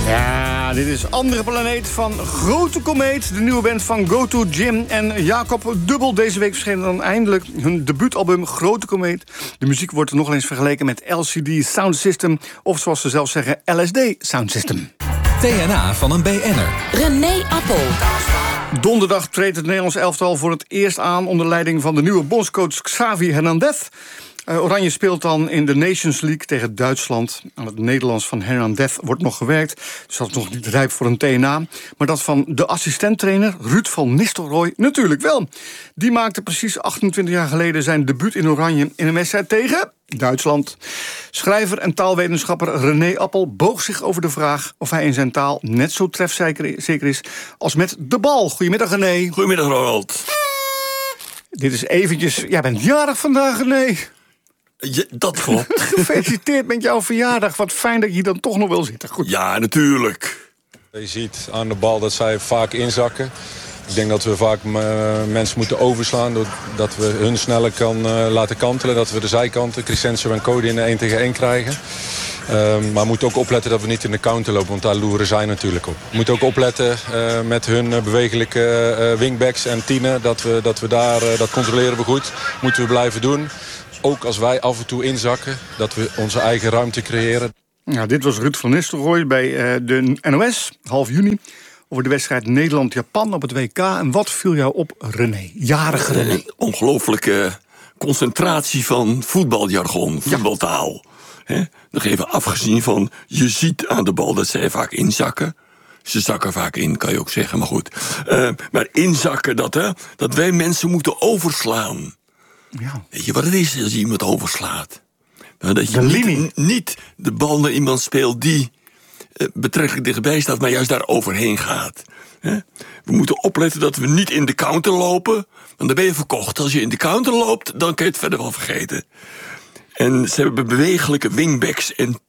Ja, dit is Andere Planeet van Grote Komeet. De nieuwe band van Go To Gym en Jacob Dubbel. Deze week verscheen dan eindelijk hun debuutalbum Grote Komeet. De muziek wordt nog eens vergeleken met LCD Sound System. Of zoals ze zelf zeggen, LSD Sound System. TNA van een BN'er. René Appel. Donderdag treedt het Nederlands elftal voor het eerst aan onder leiding van de nieuwe bondscoach Xavi Hernandez. Oranje speelt dan in de Nations League tegen Duitsland. Aan het Nederlands van Hernandez wordt nog gewerkt, dus dat is nog niet rijp voor een TNA. Maar dat van de assistenttrainer Ruud van Nistelrooy natuurlijk wel. Die maakte precies 28 jaar geleden zijn debuut in Oranje in een wedstrijd tegen Duitsland. Schrijver en taalwetenschapper René Appel boog zich over de vraag of hij in zijn taal net zo trefzeker is als met de bal. Goedemiddag, René. Goedemiddag, Ronald. Dit is eventjes... Jij bent jarig vandaag, René. Ja, dat klopt. Gefeliciteerd met jouw verjaardag. Wat fijn dat je hier dan toch nog wil zitten. Goed. Ja, natuurlijk. Je ziet aan de bal dat zij vaak inzakken. Ik denk dat we vaak mensen moeten overslaan, doordat we hun sneller kan laten kantelen. Dat we de zijkanten, Crescencio en Cody in de 1-tegen-1 krijgen. Maar we moeten ook opletten dat we niet in de counter lopen, want daar loeren zij natuurlijk op. We moeten ook opletten met hun bewegelijke wingbacks en tienen. Dat we daar, dat controleren we goed. Moeten we blijven doen. Ook als wij af en toe inzakken, dat we onze eigen ruimte creëren. Nou, dit was Ruud van Nistelrooy bij de NOS, half juni, over de wedstrijd Nederland-Japan op het WK. En wat viel jou op, René? Jarige René. Een ongelooflijke concentratie van voetbaljargon, voetbaltaal. Ja. Nog even afgezien van, je ziet aan de bal dat zij vaak inzakken. Ze zakken vaak in, kan je ook zeggen, maar goed. Maar inzakken, dat wij mensen moeten overslaan. Ja. Weet je wat het is als je iemand overslaat? Nou, dat je niet de bal naar iemand speelt die betrekkelijk dichtbij staat, maar juist daar overheen gaat. We moeten opletten dat we niet in de counter lopen, want dan ben je verkocht. Als je in de counter loopt, dan kun je het verder wel vergeten. En ze hebben bewegelijke wingbacks en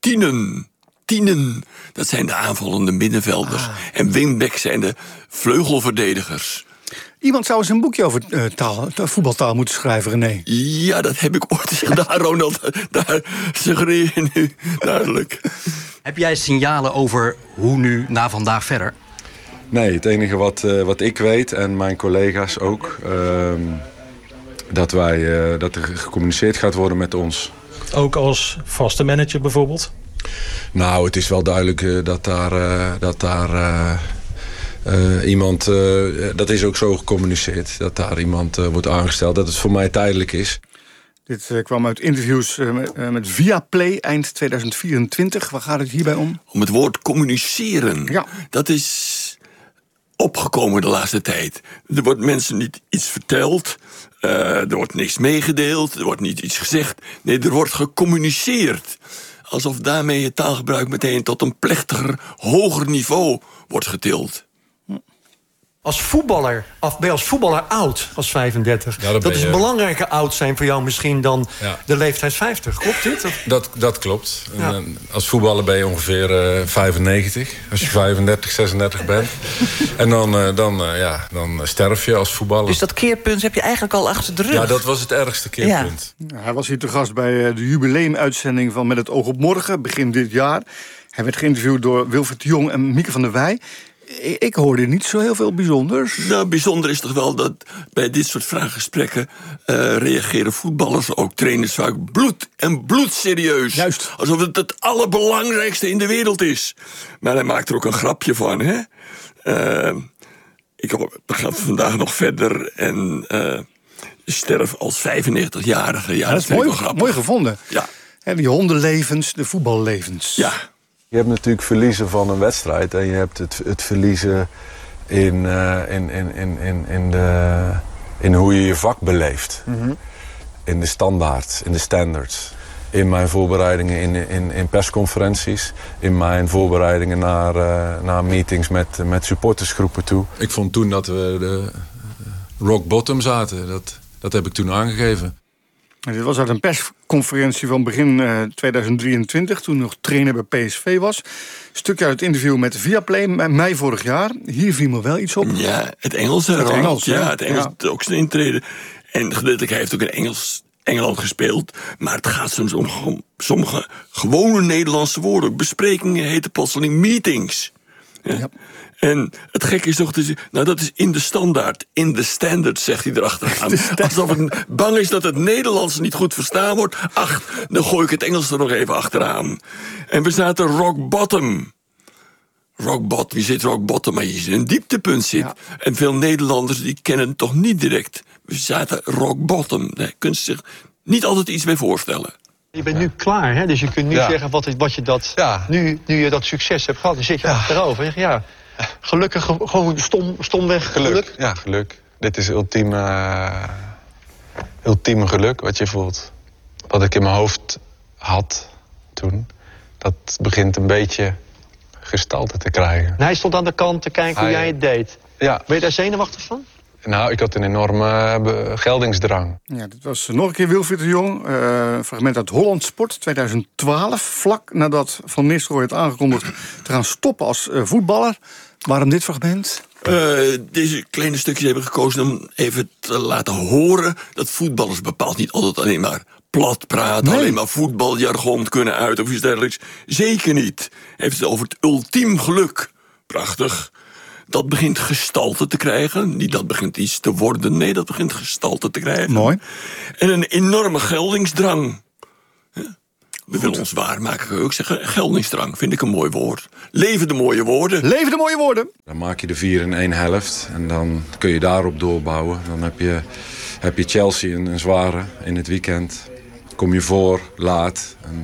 tienen, dat zijn de aanvallende middenvelders. En wingbacks zijn de vleugelverdedigers. Iemand zou eens een boekje over voetbaltaal moeten schrijven, René. Ja, dat heb ik ooit gedaan, Ronald. Daar suggereer je nu duidelijk. Heb jij signalen over hoe nu na vandaag verder? Nee, het enige wat ik weet, en mijn collega's ook, dat er gecommuniceerd gaat worden met ons. Ook als vaste manager bijvoorbeeld? Nou, het is wel duidelijk dat daar iemand, dat is ook zo gecommuniceerd, dat daar iemand wordt aangesteld, dat het voor mij tijdelijk is. Dit kwam uit interviews met Viaplay eind 2024. Waar gaat het hierbij om? Om het woord communiceren. Ja. Dat is opgekomen de laatste tijd. Er wordt mensen niet iets verteld, er wordt niks meegedeeld, er wordt niet iets gezegd. Nee, er wordt gecommuniceerd. Alsof daarmee het taalgebruik meteen tot een plechtiger, hoger niveau wordt getild. Als voetballer, ben je als voetballer oud, als 35? Ja, dat is een belangrijker oud zijn voor jou misschien dan de leeftijd 50. Klopt dit? Dat klopt. Ja. Als voetballer ben je ongeveer 95. Als je 35, 36 bent. En dan sterf je als voetballer. Dus dat keerpunt heb je eigenlijk al achter de rug? Ja, dat was het ergste keerpunt. Ja. Hij was hier te gast bij de jubileumuitzending van Met het oog op morgen, begin dit jaar. Hij werd geïnterviewd door Wilfried de Jong en Mieke van der Wij. Ik hoorde niet zo heel veel bijzonders. Nou, bijzonder is toch wel dat bij dit soort vraaggesprekken reageren voetballers, ook trainers, vaak bloedserieus. Juist. Alsof het allerbelangrijkste in de wereld is. Maar hij maakt er ook een grapje van, hè. Ik ga vandaag nog verder en sterf als 95-jarige. Ja, dat is mooi gevonden. Ja. En die hondenlevens, de voetballevens. Ja. Je hebt natuurlijk verliezen van een wedstrijd en je hebt het verliezen in hoe je je vak beleeft. Mm-hmm. In de standaard, in de standards. In mijn voorbereidingen in persconferenties. In mijn voorbereidingen naar meetings met supportersgroepen toe. Ik vond toen dat we de rock bottom zaten. Dat heb ik toen aangegeven. Dit was uit een persconferentie van begin 2023... toen nog trainer bij PSV was. Stukje uit het interview met Viaplay, mei vorig jaar. Hier viel me wel iets op. Ja, het Engels. Het Engels, ook zijn intrede. En gedeeltelijk, hij heeft ook een Engels Engeland gespeeld. Maar het gaat soms om sommige gewone Nederlandse woorden. Besprekingen heten plotseling meetings. Ja. En het gekke is nog, dat is in de standaard. In de standard, zegt hij erachteraan. Alsof het bang is dat het Nederlands niet goed verstaan wordt. Dan gooi ik het Engels er nog even achteraan. En we zaten rock bottom. Je zit rock bottom, maar je in een dieptepunt zit. Ja. En veel Nederlanders die kennen het toch niet direct. We zaten rock bottom. Daar kun je zich niet altijd iets bij voorstellen. Je bent nu klaar, hè? Dus je kunt nu zeggen wat je dat... Ja. Nu je dat succes hebt gehad, dan zit je achterover. En zeg, gelukkig, gewoon stomweg geluk. Ja, geluk. Dit is ultieme geluk wat je voelt. Wat ik in mijn hoofd had toen, dat begint een beetje gestalte te krijgen. En hij stond aan de kant te kijken hoe jij het deed. Ja. Ben je daar zenuwachtig van? Nou, ik had een enorme geldingsdrang. Ja, dit was nog een keer Wilfried de Jong. Fragment uit Holland Sport 2012. Vlak nadat Van Nistelrooy had aangekondigd te gaan stoppen als voetballer. Waarom dit fragment? Deze kleine stukjes hebben gekozen om even te laten horen dat voetballers bepaald niet altijd alleen maar plat praten, alleen maar voetbaljargon kunnen uit of iets dergelijks. Zeker niet. Hij heeft het over het ultiem geluk. Prachtig. Dat begint gestalte te krijgen. Niet dat begint iets te worden. Nee, dat begint gestalte te krijgen. Mooi. En een enorme geldingsdrang. We willen ons waarmaken, kan ik ook zeggen. Geldingsdrang, vind ik een mooi woord. Leven de mooie woorden. Leven de mooie woorden. Dan maak je de 4 in 1 helft. En dan kun je daarop doorbouwen. Dan heb je Chelsea een zware in het weekend. Kom je voor, laat. En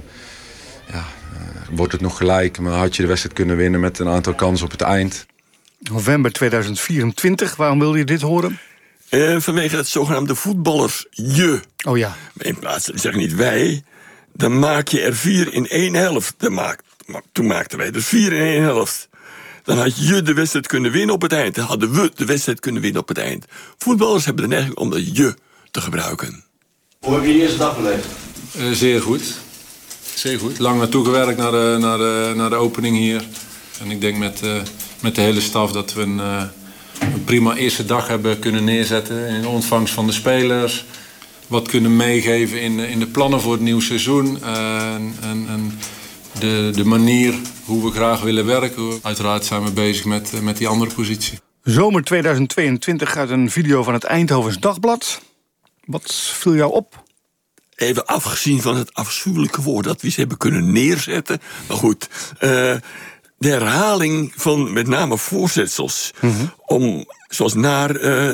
wordt het nog gelijk. Maar had je de wedstrijd kunnen winnen met een aantal kansen op het eind. November 2024, waarom wilde je dit horen? Vanwege het zogenaamde voetballers je. Oh ja. In plaats van, zeg niet wij, dan maak je er 4 in 1 helft. Toen maakten wij er 4 in 1 helft. Dan had je de wedstrijd kunnen winnen op het eind. Dan hadden we de wedstrijd kunnen winnen op het eind. Voetballers hebben de neiging om dat je te gebruiken. Hoe heb je de eerste dag beleefd? Zeer goed. Zeer goed. Lang naartoe gewerkt naar de opening hier. En ik denk met de hele staf dat we een prima eerste dag hebben kunnen neerzetten in de ontvangst van de spelers. Wat kunnen meegeven in de plannen voor het nieuwe seizoen. En de manier hoe we graag willen werken. Uiteraard zijn we bezig met die andere positie. Zomer 2022 uit een video van het Eindhovens Dagblad. Wat viel jou op? Even afgezien van het afschuwelijke woord dat we eens hebben kunnen neerzetten. Maar goed, de herhaling van met name voorzetsels. Zoals naar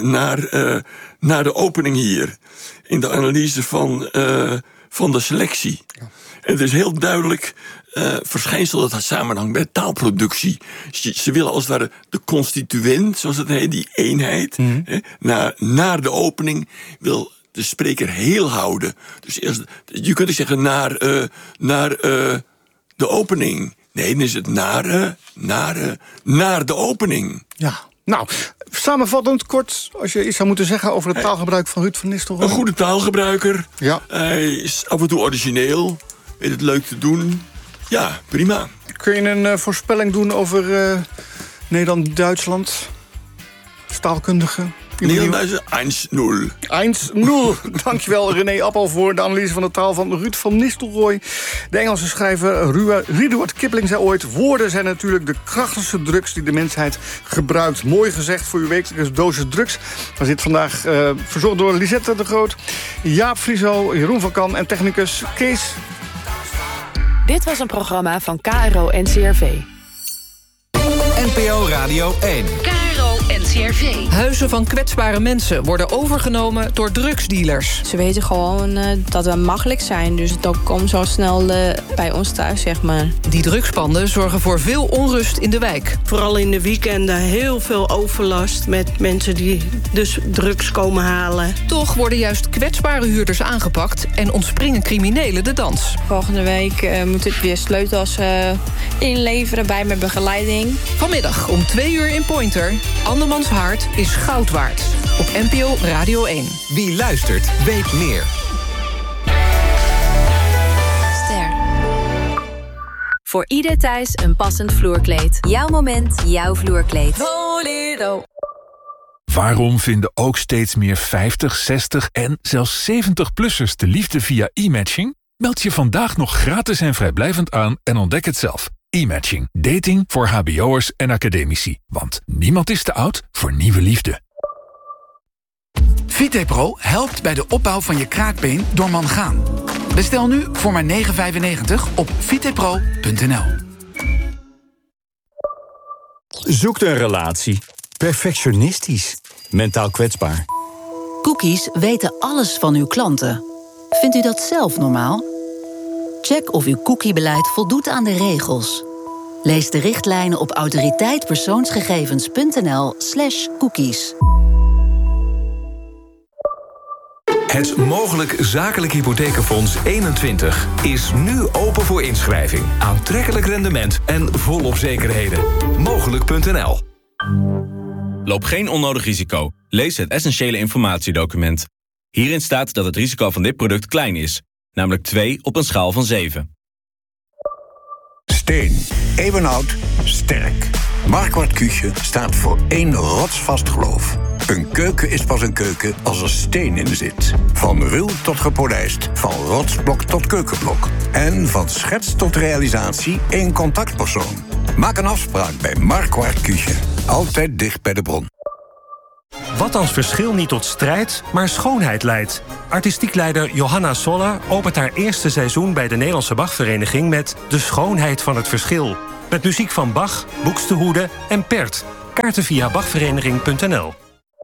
de opening hier. In de analyse van de selectie. Ja. En het is heel duidelijk verschijnsel dat het samenhangt met taalproductie. Ze willen als het ware de constituent, zoals het heet, die eenheid. Naar de opening wil de spreker heel houden. Dus eerst, je kunt zeggen naar de opening. Nee, dan is het naar de opening. Ja, nou, samenvattend kort, als je iets zou moeten zeggen over het taalgebruik van Ruud van Nistelrooy. Een goede taalgebruiker. Ja. Hij is af en toe origineel. Weet het leuk te doen. Ja, prima. Kun je een voorspelling doen over Nederland-Duitsland? Taalkundige? Nederlandse 1-0. 1-0. Dankjewel René Appel voor de analyse van de taal van Ruud van Nistelrooy. De Engelse schrijver Rudyard Kipling zei ooit: woorden zijn natuurlijk de krachtigste drugs die de mensheid gebruikt. Mooi gezegd voor uw wekelijkse dosis drugs. We zit vandaag verzorgd door Lisette de Groot, Jaap Frieso, Jeroen van Kan en technicus Kees. Dit was een programma van KRO NCRV. NPO Radio 1. NCRV. Huizen van kwetsbare mensen worden overgenomen door drugsdealers. Ze weten gewoon dat we makkelijk zijn. Dus dan komen ze al snel bij ons thuis, zeg maar. Die drugspanden zorgen voor veel onrust in de wijk. Vooral in de weekenden heel veel overlast met mensen die dus drugs komen halen. Toch worden juist kwetsbare huurders aangepakt en ontspringen criminelen de dans. Volgende week moet ik weer sleutels inleveren bij mijn begeleiding. Vanmiddag om 2 uur in Pointer. Andermans hart is goud waard. Op NPO Radio 1. Wie luistert, weet meer. Ster. Voor ieder thuis een passend vloerkleed. Jouw moment, jouw vloerkleed. Waarom vinden ook steeds meer 50, 60 en zelfs 70-plussers de liefde via e-matching? Meld je vandaag nog gratis en vrijblijvend aan en ontdek het zelf. E-matching. Dating voor hbo'ers en academici. Want niemand is te oud voor nieuwe liefde. VitePro helpt bij de opbouw van je kraakbeen door mangaan. Bestel nu voor maar €9,95 op vitepro.nl. Zoekt een relatie. Perfectionistisch. Mentaal kwetsbaar. Cookies weten alles van uw klanten. Vindt u dat zelf normaal? Check of uw cookiebeleid voldoet aan de regels. Lees de richtlijnen op autoriteitpersoonsgegevens.nl/cookies. Het Mogelijk Zakelijk Hypothekenfonds 21 is nu open voor inschrijving. Aantrekkelijk rendement en volop zekerheden. Mogelijk.nl. Loop geen onnodig risico. Lees het essentiële informatiedocument. Hierin staat dat het risico van dit product klein is. Namelijk 2 op een schaal van 7. Steen. Eeuwenoud. Sterk. Marquardt Küche staat voor één rotsvast geloof. Een keuken is pas een keuken als er steen in zit. Van ruw tot gepolijst. Van rotsblok tot keukenblok. En van schets tot realisatie één contactpersoon. Maak een afspraak bij Marquardt Küche. Altijd dicht bij de bron. Wat als verschil niet tot strijd, maar schoonheid leidt? Artistiek leider Johanna Soller opent haar eerste seizoen bij de Nederlandse Bachvereniging met De Schoonheid van het Verschil. Met muziek van Bach, Buxtehude en Pert. Kaarten via bachvereniging.nl.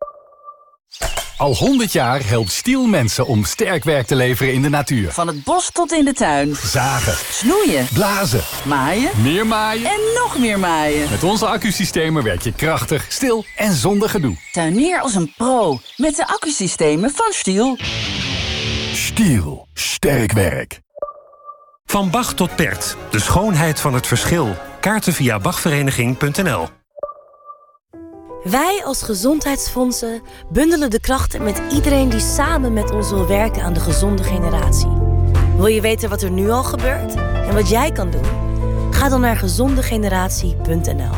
Al 100 jaar helpt Stihl mensen om sterk werk te leveren in de natuur. Van het bos tot in de tuin. Zagen. Snoeien. Blazen. Maaien. Meer maaien. En nog meer maaien. Met onze accusystemen werk je krachtig, stil en zonder gedoe. Tuinier als een pro met de accusystemen van Stihl. Stihl. Sterk werk. Van Bach tot Pert. De Schoonheid van het Verschil. Kaarten via bachvereniging.nl. Wij als gezondheidsfondsen bundelen de krachten met iedereen die samen met ons wil werken aan de gezonde generatie. Wil je weten wat er nu al gebeurt en wat jij kan doen? Ga dan naar gezondegeneratie.nl.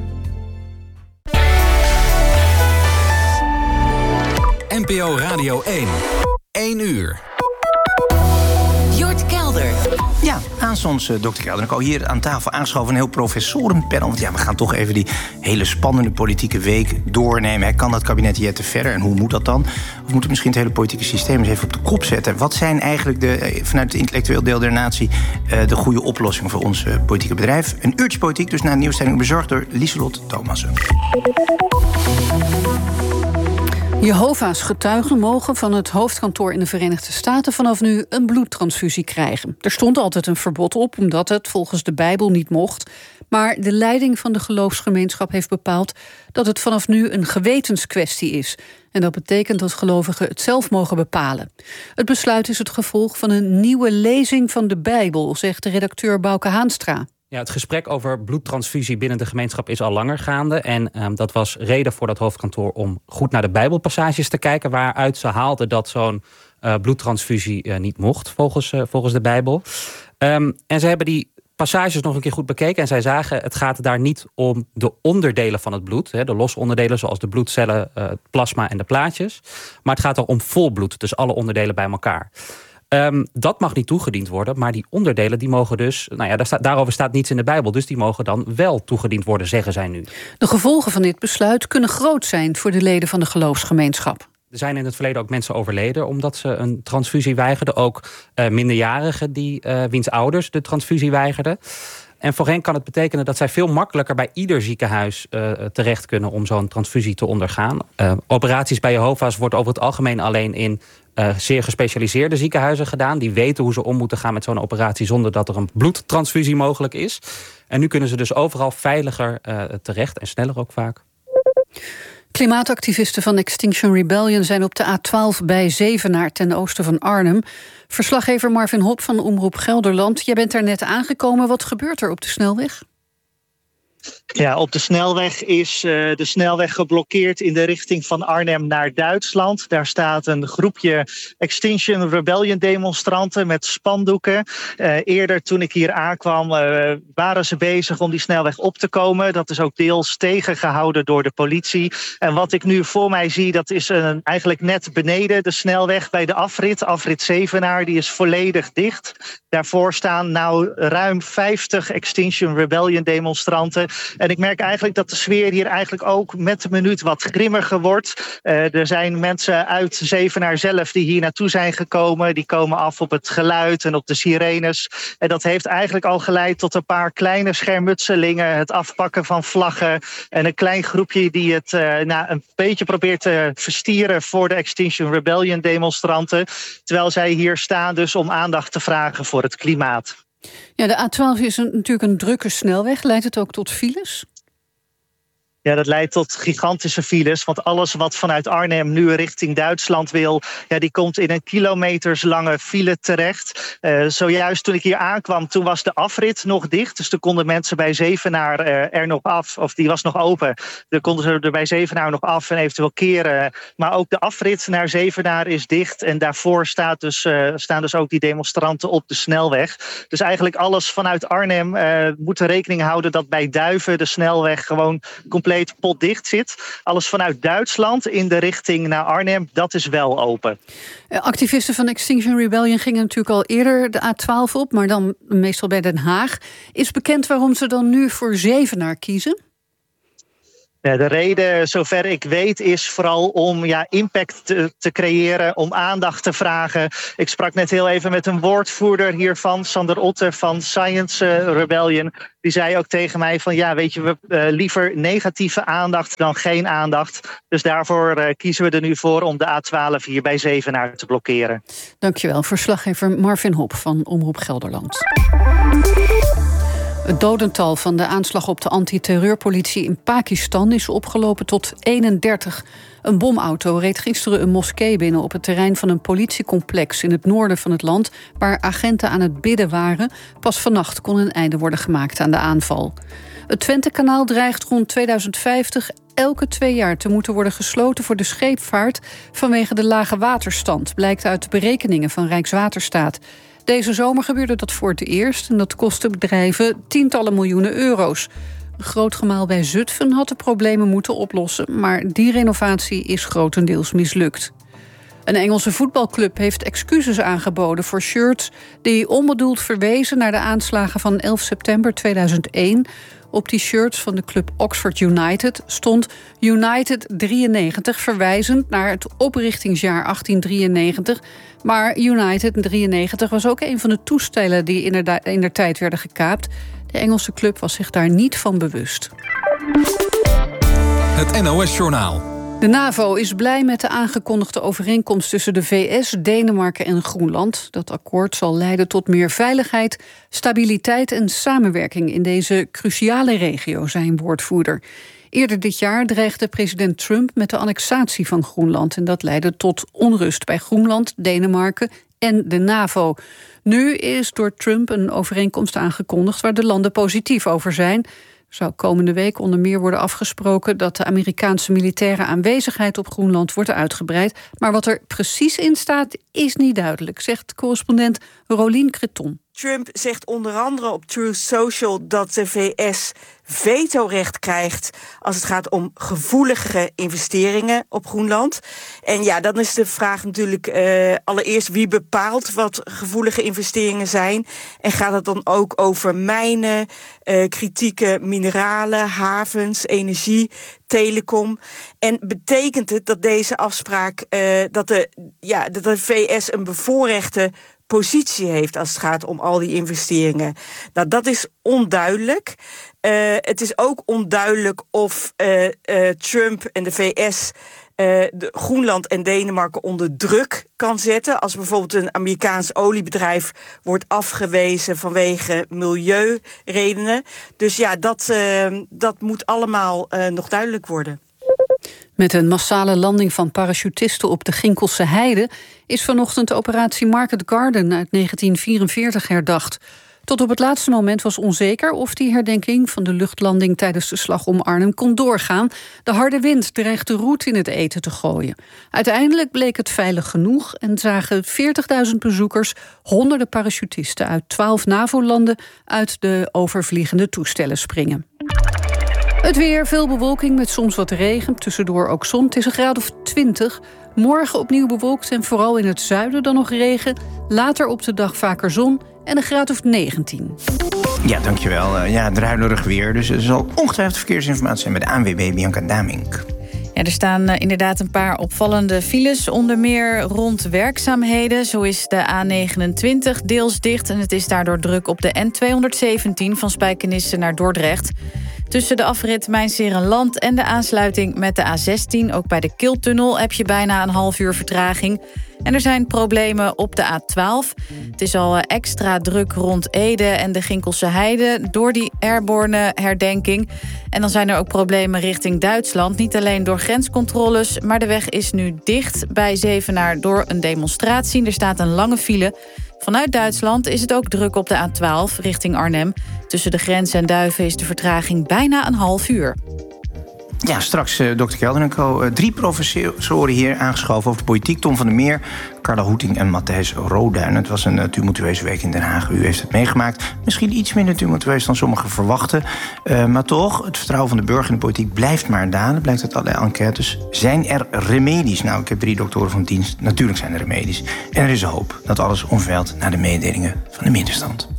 NPO Radio 1. 1 uur. Jort Kelder. Ja, aanstonds Dr. Kelder. Ik al hier aan tafel aangeschoven een heel professorenpanel. Want ja, we gaan toch even die hele spannende politieke week doornemen. Kan dat kabinet Jette verder en hoe moet dat dan? Of moet het misschien het hele politieke systeem eens even op de kop zetten? Wat zijn eigenlijk vanuit het intellectueel deel der natie de goede oplossingen voor ons politieke bedrijf? Een uurtje politiek, dus na een nieuwsstelling bezorgd door Lieselot Thomassen. Jehovah's getuigen mogen van het hoofdkantoor in de Verenigde Staten vanaf nu een bloedtransfusie krijgen. Er stond altijd een verbod op, omdat het volgens de Bijbel niet mocht. Maar de leiding van de geloofsgemeenschap heeft bepaald dat het vanaf nu een gewetenskwestie is. En dat betekent dat gelovigen het zelf mogen bepalen. Het besluit is het gevolg van een nieuwe lezing van de Bijbel, zegt de redacteur Bouke Haanstra. Ja, het gesprek over bloedtransfusie binnen de gemeenschap is al langer gaande. En dat was reden voor dat hoofdkantoor om goed naar de Bijbelpassages te kijken, waaruit ze haalden dat zo'n bloedtransfusie niet mocht, volgens de Bijbel. En ze hebben die passages nog een keer goed bekeken en zij zagen, het gaat daar niet om de onderdelen van het bloed, de losse onderdelen zoals de bloedcellen, het plasma en de plaatjes. Maar het gaat er om vol bloed, dus alle onderdelen bij elkaar. Dat mag niet toegediend worden, maar die onderdelen die mogen dus, daarover staat niets in de Bijbel, dus die mogen dan wel toegediend worden, zeggen zij nu. De gevolgen van dit besluit kunnen groot zijn voor de leden van de geloofsgemeenschap. Er zijn in het verleden ook mensen overleden omdat ze een transfusie weigerden. Ook minderjarigen wiens ouders de transfusie weigerden. En voor hen kan het betekenen dat zij veel makkelijker bij ieder ziekenhuis terecht kunnen om zo'n transfusie te ondergaan. Operaties bij Jehovah's wordt over het algemeen alleen in zeer gespecialiseerde ziekenhuizen gedaan. Die weten hoe ze om moeten gaan met zo'n operatie zonder dat er een bloedtransfusie mogelijk is. En nu kunnen ze dus overal veiliger terecht en sneller ook vaak. Klimaatactivisten van Extinction Rebellion zijn op de A12 bij Zevenaar ten oosten van Arnhem. Verslaggever Marvin Hop van Omroep Gelderland. Jij bent daar net aangekomen. Wat gebeurt er op de snelweg? Ja, op de snelweg is de snelweg geblokkeerd in de richting van Arnhem naar Duitsland. Daar staat een groepje Extinction Rebellion demonstranten met spandoeken. Eerder toen ik hier aankwam waren ze bezig om die snelweg op te komen. Dat is ook deels tegengehouden door de politie. En wat ik nu voor mij zie, dat is eigenlijk net beneden de snelweg bij de afrit Zevenaar. Die is volledig dicht. Daarvoor staan nou ruim 50 Extinction Rebellion demonstranten. En ik merk eigenlijk dat de sfeer hier eigenlijk ook met de minuut wat grimmiger wordt. Er zijn mensen uit Zevenaar zelf die hier naartoe zijn gekomen. Die komen af op het geluid en op de sirenes. En dat heeft eigenlijk al geleid tot een paar kleine schermutselingen. Het afpakken van vlaggen. En een klein groepje die het een beetje probeert te verstieren voor de Extinction Rebellion demonstranten. Terwijl zij hier staan dus om aandacht te vragen voor het klimaat. Ja, de A12 is natuurlijk een drukke snelweg. Leidt het ook tot files? Ja, dat leidt tot gigantische files. Want alles wat vanuit Arnhem nu richting Duitsland wil, ja, die komt in een kilometerslange file terecht. Zojuist toen ik hier aankwam, toen was de afrit nog dicht. Dus toen konden mensen bij Zevenaar er nog af. Of die was nog open. Dan konden ze er bij Zevenaar nog af en eventueel keren. Maar ook de afrit naar Zevenaar is dicht. En daarvoor staan dus ook die demonstranten op de snelweg. Dus eigenlijk alles vanuit Arnhem moet er rekening houden dat bij Duiven de snelweg gewoon compleet potdicht zit. Alles vanuit Duitsland in de richting naar Arnhem, dat is wel open. Activisten van Extinction Rebellion gingen natuurlijk al eerder de A12 op, maar dan meestal bij Den Haag. Is bekend waarom ze dan nu voor Zevenaar kiezen? Ja, de reden, zover ik weet, is vooral om impact te creëren, om aandacht te vragen. Ik sprak net heel even met een woordvoerder hiervan, Sander Otte van Science Rebellion. Die zei ook tegen mij van weet je, we liever negatieve aandacht dan geen aandacht. Dus daarvoor kiezen we er nu voor om de A12 hier bij Zevenaar te blokkeren. Dankjewel, verslaggever Marvin Hop van Omroep Gelderland. Het dodental van de aanslag op de antiterreurpolitie in Pakistan is opgelopen tot 31. Een bomauto reed gisteren een moskee binnen op het terrein van een politiecomplex in het noorden van het land, waar agenten aan het bidden waren. Pas vannacht kon een einde worden gemaakt aan de aanval. Het Twentekanaal dreigt rond 2050 elke 2 jaar te moeten worden gesloten voor de scheepvaart vanwege de lage waterstand, blijkt uit de berekeningen van Rijkswaterstaat. Deze zomer gebeurde dat voor het eerst en dat kostte bedrijven tientallen miljoenen euro's. Een groot gemaal bij Zutphen had de problemen moeten oplossen, maar die renovatie is grotendeels mislukt. Een Engelse voetbalclub heeft excuses aangeboden voor shirts die onbedoeld verwezen naar de aanslagen van 11 september 2001. Op die shirts van de club Oxford United stond United 93, verwijzend naar het oprichtingsjaar 1893. Maar United 93 was ook een van de toestellen die indertijd werden gekaapt. De Engelse club was zich daar niet van bewust. Het NOS-journaal. De NAVO is blij met de aangekondigde overeenkomst tussen de VS, Denemarken en Groenland. Dat akkoord zal leiden tot meer veiligheid, stabiliteit en samenwerking in deze cruciale regio, zei een woordvoerder. Eerder dit jaar dreigde president Trump met de annexatie van Groenland. En dat leidde tot onrust bij Groenland, Denemarken en de NAVO. Nu is door Trump een overeenkomst aangekondigd waar de landen positief over zijn. Er zou komende week onder meer worden afgesproken dat de Amerikaanse militaire aanwezigheid op Groenland wordt uitgebreid. Maar wat er precies in staat is niet duidelijk, zegt correspondent Rolien Creton. Trump zegt onder andere op Truth Social dat de VS vetorecht krijgt als het gaat om gevoelige investeringen op Groenland. En ja, dan is de vraag natuurlijk allereerst wie bepaalt wat gevoelige investeringen zijn. En gaat het dan ook over mijnen, kritieke mineralen, havens, energie, telecom. En betekent het dat deze afspraak dat de VS een bevoorrechte positie heeft als het gaat om al die investeringen? Nou, dat is onduidelijk. Het is ook onduidelijk of Trump en de VS Groenland en Denemarken onder druk kan zetten. Als bijvoorbeeld een Amerikaans oliebedrijf wordt afgewezen vanwege milieuredenen. Dus ja, dat moet allemaal nog duidelijk worden. Met een massale landing van parachutisten op de Ginkelse Heide is vanochtend de operatie Market Garden uit 1944 herdacht. Tot op het laatste moment was onzeker of die herdenking van de luchtlanding tijdens de slag om Arnhem kon doorgaan. De harde wind dreigde roet in het eten te gooien. Uiteindelijk bleek het veilig genoeg en zagen 40.000 bezoekers honderden parachutisten uit 12 NAVO-landen uit de overvliegende toestellen springen. Het weer, veel bewolking met soms wat regen, tussendoor ook zon. Het is een graad of 20. Morgen opnieuw bewolkt en vooral in het zuiden dan nog regen. Later op de dag vaker zon en een graad of 19. Ja, dankjewel. Druilerig weer. Dus er zal ongetwijfeld verkeersinformatie zijn bij de ANWB Bianca Damink. Ja, er staan inderdaad een paar opvallende files, onder meer rond werkzaamheden. Zo is de A29 deels dicht en het is daardoor druk op de N217 van Spijkenisse naar Dordrecht. Tussen de afrit Mijnserenland en de aansluiting met de A16... ook bij de Kiltunnel heb je bijna een half uur vertraging. En er zijn problemen op de A12. Het is al extra druk rond Ede en de Ginkelse Heide... door die airborne herdenking. En dan zijn er ook problemen richting Duitsland. Niet alleen door grenscontroles, maar de weg is nu dicht bij Zevenaar... door een demonstratie. Er staat een lange file. Vanuit Duitsland is het ook druk op de A12 richting Arnhem. Tussen de grens en Duiven is de vertraging bijna een half uur. Ja, straks Dr. Kelder en Co. 3 professoren hier aangeschoven over de politiek. Tom van der Meer, Carla Hoeting en Matthijs Roduin. Het was een tumultueuze week in Den Haag. U heeft het meegemaakt. Misschien iets minder tumultueus dan sommigen verwachten. Maar toch, het vertrouwen van de burger in de politiek blijft maar dalen. Blijkt uit allerlei enquêtes. Zijn er remedies? Nou, ik heb 3 doktoren van dienst. Natuurlijk zijn er remedies. En er is hoop dat alles omveilt naar de mededelingen van de middenstand.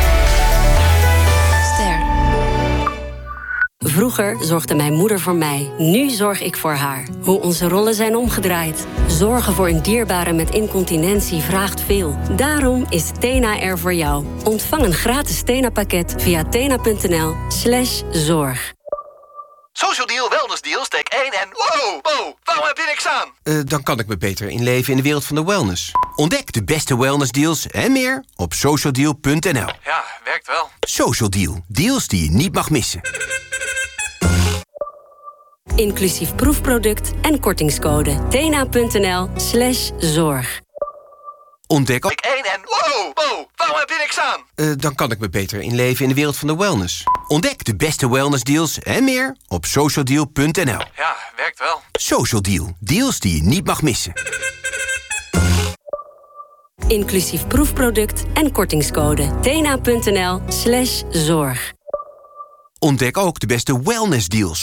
Vroeger zorgde mijn moeder voor mij. Nu zorg ik voor haar. Hoe onze rollen zijn omgedraaid. Zorgen voor een dierbare met incontinentie vraagt veel. Daarom is Tena er voor jou. Ontvang een gratis Tena-pakket via tena.nl/zorg. Social Deal, Wellness Deal, steek 1 en... Wow, waarom heb je niks aan? Dan kan ik me beter inleven in de wereld van de wellness. Ontdek de beste wellness deals en meer op socialdeal.nl. Ja, werkt wel. Social Deal, deals die je niet mag missen. Inclusief proefproduct en kortingscode. tena.nl/zorg. Ontdek... Ik 1 en... Wow, waarom heb je niks aan? Dan kan ik me beter inleven in de wereld van de wellness. Ontdek de beste wellness deals en meer op socialdeal.nl. Ja, werkt wel. Social Deal, deals die je niet mag missen. Inclusief proefproduct en kortingscode. tena.nl/zorg. Ontdek ook de beste wellness deals